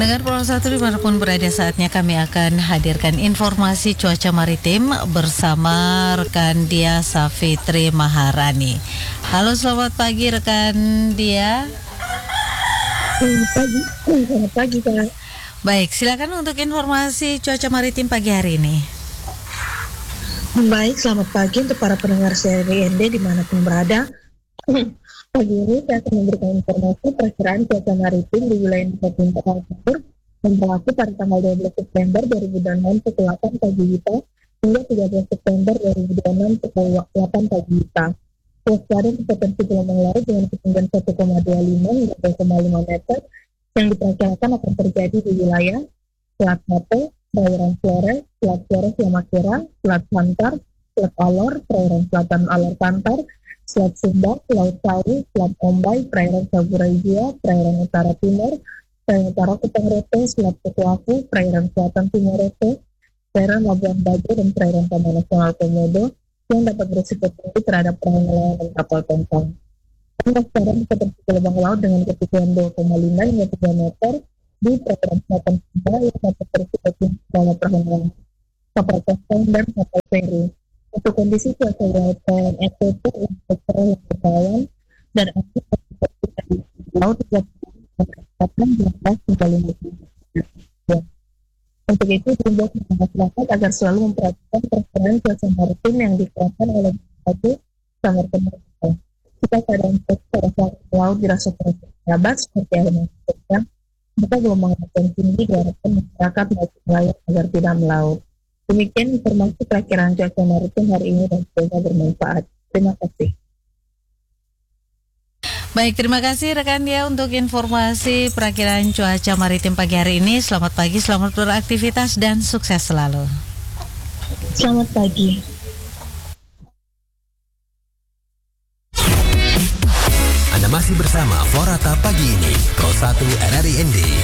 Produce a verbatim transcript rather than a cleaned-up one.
Pendengar Pro satu dimanapun berada, saatnya kami akan hadirkan informasi cuaca maritim bersama rekan Dia Safitri Maharani. Halo, selamat pagi rekan Dia. Selamat pagi, selamat pagi Kak. Baik, silakan untuk informasi cuaca maritim pagi hari ini. Baik, selamat pagi untuk para pendengar C R I N D dimanapun berada. Pagi ini saya akan memberikan informasi perakiraan cuaca maritim di wilayah Nusa Tenggara Timur yang berlaku pada tanggal dua belas September dua ribu dua puluh enam pukul delapan pagi W I T A hingga tiga belas September dua ribu dua puluh enam pukul delapan pagi W I T A. Waspada potensi gelombang laut dengan ketinggian satu koma dua lima hingga dua koma lima meter yang diperkirakan akan terjadi di wilayah Selat Mate, perairan Flores, Selat Flores Yamakira, Selat Santar, Selat Alor, perairan selatan Alor Santar, Selat Sumba, Laut Sawu, Selat Ombay, perairan Saburajia, perairan utara timur, perairan utara Kutangrete, Selat Pekuaku, perairan selatan Timorete, perairan Labuan Bajo, dan perairan Taman Nasional Komodo yang dapat berisiko tinggi terhadap perahu nelayan dan kapal tongkang. Sekarang potensi gelombang laut dengan ketinggian dua koma lima hingga tiga meter di perairan selatan Sumba yang dapat berisiko tinggi terhadap perahu nelayan, kapal tongkang, dan kapal feri. Untuk kondisi cuaca laut N F T untuk cerah yang berkawan dan aktif di laut tidak mencapai dua belas hingga lima belas. Untuk itu dihimbau kepada masyarakat agar selalu memperhatikan perkiraan cuaca maritim yang dikeluarkan oleh B M K G Sanggar Pemerintah. Jika keadaan cuaca pada saat laut dirasa terhambat seperti air kencang, maka gelombang yang tinggi diharapkan masyarakat wajib nelayan agar tidak melaut. Demikian informasi perakiraan cuaca maritim hari ini dan semoga bermanfaat. Terima kasih. Baik, terima kasih rekan Dia untuk informasi perakiraan cuaca maritim pagi hari ini. Selamat pagi, selamat beraktivitas dan sukses selalu. Selamat pagi. Anda masih bersama Florata pagi ini, Pro satu R R I N D.